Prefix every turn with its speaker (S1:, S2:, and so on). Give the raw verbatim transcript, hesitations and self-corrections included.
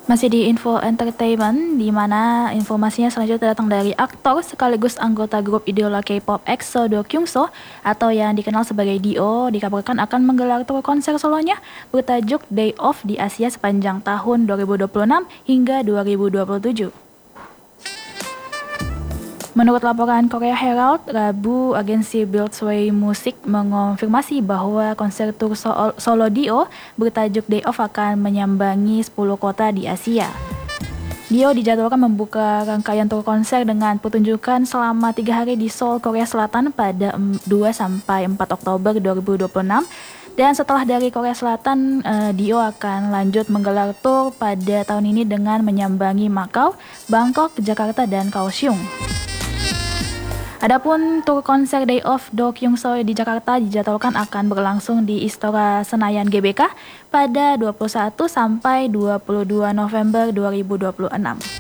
S1: Masih di info entertainment, di mana informasinya selanjutnya datang dari aktor sekaligus anggota grup idola K-pop EXO Do Kyungso atau yang dikenal sebagai D.O, dikabarkan akan menggelar tur konser solonya bertajuk Day Off di Asia sepanjang tahun dua ribu dua puluh enam hingga dua ribu dua puluh tujuh. Menurut laporan Korea Herald, Rabu, agensi Buildsway Music mengonfirmasi bahwa konser tur solo D.O bertajuk Day Off akan menyambangi sepuluh kota di Asia. D.O dijadwalkan membuka rangkaian tur konser dengan pertunjukan selama tiga hari di Seoul, Korea Selatan pada dua sampai empat Oktober dua ribu dua puluh enam. Dan setelah dari Korea Selatan, D.O akan lanjut menggelar tur pada tahun ini dengan menyambangi Macau, Bangkok, Jakarta, dan Kaohsiung. Adapun tur konser Day Off Do Kyungso di Jakarta dijadwalkan akan berlangsung di Istora Senayan G B K pada dua puluh satu sampai dua puluh dua November dua ribu dua puluh enam.